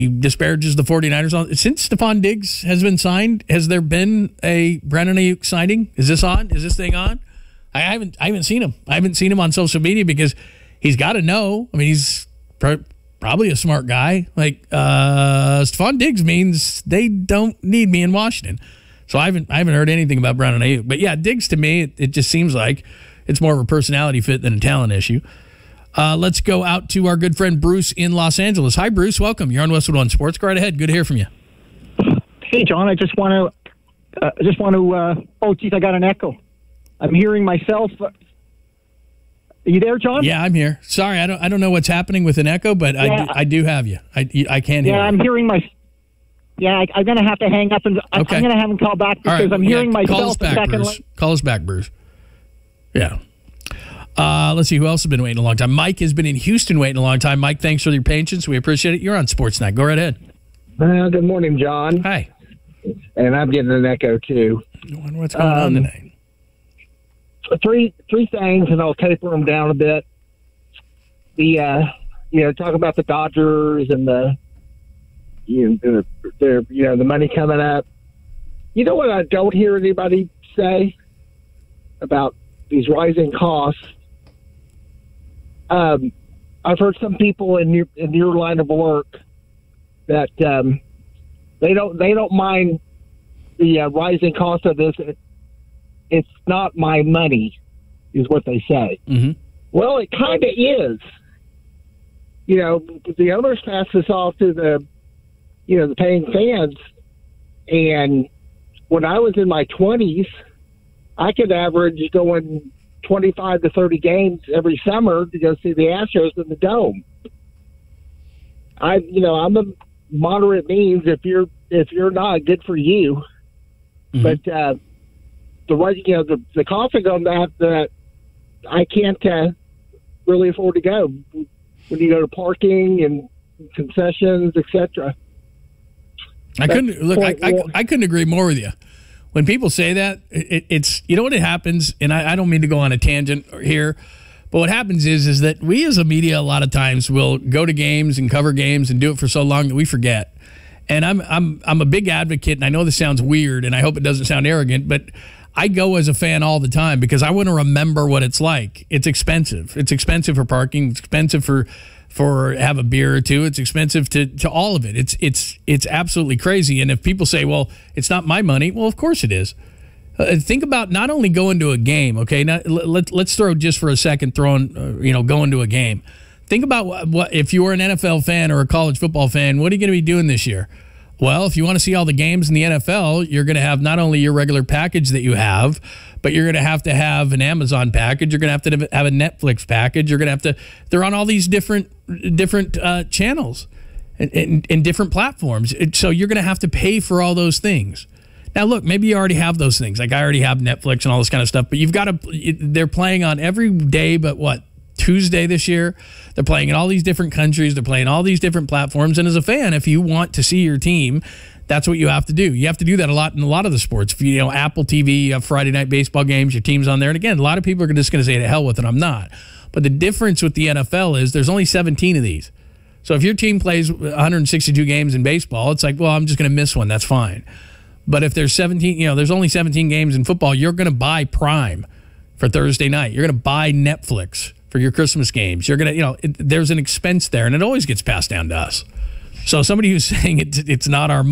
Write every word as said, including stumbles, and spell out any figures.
he disparages the 49ers. Since Stephon Diggs has been signed, has there been a Brandon Ayuk sighting? Is this on? Is this thing on? I haven't I haven't seen him. I haven't seen him on social media because he's got to know. I mean, he's pr- probably a smart guy. Like, uh, Stephon Diggs means they don't need me in Washington. So I haven't I haven't heard anything about Brandon Ayuk. But, yeah, Diggs to me, it, it just seems like it's more of a personality fit than a talent issue. Uh, let's go out to our good friend Bruce in Los Angeles. Hi, Bruce. Welcome. You're on Westwood One Sports. Go right ahead. Good to hear from you. Hey, John. I just want to. Uh, I just want to. Uh, oh, geez, I got an echo. I'm hearing myself. Are you there, John? Yeah, I'm here. Sorry, I don't. I don't know what's happening with an echo, but yeah. I, do, I do have you. I, I can't hear. Yeah, you. I'm hearing my. Yeah, I, I'm going to have to hang up and okay. I'm going to have him call back because right. I'm hearing yeah, myself. Call us back, Bruce. La- call us back, Bruce. Yeah. Uh, let's see who else has been waiting a long time. Mike has been in Houston waiting a long time. Mike, thanks for your patience. We appreciate it. You're on Sportsnet. Go right ahead. Uh, good morning, John. Hi. And I'm getting an echo too. What's going um, on tonight? Three three things, and I'll taper them down a bit. The uh, you know, talk about the Dodgers and the you know, the, you know the money coming up. You know what I don't hear anybody say about these rising costs? Um, I've heard some people in your in your line of work that um, they don't they don't mind the uh, rising cost of this. It, it's not my money, is what they say. Mm-hmm. Well, it kind of is. You know, the owners pass this off to the you know the paying fans, and when I was in my twenties, I could average going twenty-five to thirty games every summer to go see the Astros in the Dome. I, you know, I'm a moderate means. If you're if you're not, good for you. Mm-hmm. But uh, the right, you know, the the costing on that that I can't uh, really afford to go when you go to parking and concessions, et cetera. I couldn't look. I, I, I couldn't agree more with you. When people say that, it, it's you know what it happens, and I, I don't mean to go on a tangent here, but what happens is is that we as a media a lot of times will go to games and cover games and do it for so long that we forget. And I'm I'm I'm a big advocate, and I know this sounds weird, and I hope it doesn't sound arrogant, but I go as a fan all the time because I want to remember what it's like. It's expensive. It's expensive for parking. It's expensive for. for have a beer or two. It's expensive to, to all of it. It's it's it's absolutely crazy. And if people say, well, it's not my money, well, of course it is. Uh, think about not only going to a game, okay? Now, let, let's throw just for a second throwing, uh, you know, going to a game. Think about what, what if you were an N F L fan or a college football fan, what are you going to be doing this year? Well, if you want to see all the games in the N F L, you're going to have not only your regular package that you have, but you're going to have to have an Amazon package. You're going to have to have a Netflix package. You're going to have to. They're on all these different different uh, channels and, and, and different platforms. So you're going to have to pay for all those things. Now, look, maybe you already have those things. Like I already have Netflix and all this kind of stuff. But you've got to. They're playing on every day, but what? Tuesday this year. They're playing in all these different countries. They're playing all these different platforms. And as a fan, if you want to see your team, that's what you have to do. You have to do that a lot in a lot of the sports. If you, you know, Apple T V, you have Friday night baseball games, your team's on there. And again, a lot of people are just going to say to hell with it. I'm not. But the difference with the N F L is there's only seventeen of these. So if your team plays one hundred sixty-two games in baseball, it's like, well, I'm just going to miss one. That's fine. But if there's seventeen, you know, there's only seventeen games in football, you're going to buy Prime for Thursday night. You're going to buy Netflix for your Christmas games. You're going to, you know, it, there's an expense there, and it always gets passed down to us. So somebody who's saying it, it's not our money,